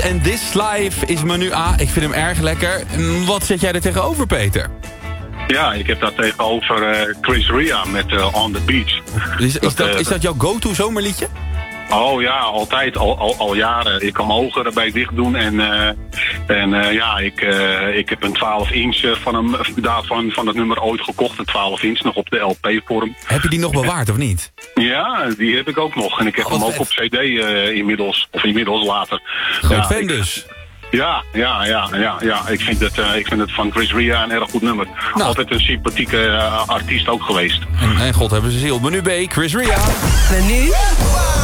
en This Life is menu A. Ik vind hem erg lekker. Wat zet jij er tegenover, Peter? Ja, ik heb daar tegenover Chris Ria met On The Beach. Is dat jouw go-to zomerliedje? Oh ja, altijd, al jaren. Ik kan mijn ogen erbij dicht doen ik heb een 12-inch van het nummer ooit gekocht. Een 12-inch nog op de LP-vorm. Heb je die nog bewaard of niet? Ja, die heb ik ook nog. En ik heb hem ook op CD inmiddels later. Groot fan dus. Ja. Ik vind het van Chris Ria een erg goed nummer. Nou. Altijd een sympathieke artiest ook geweest. En God hebben ze ziel. Menu B, Chris Ria. Menu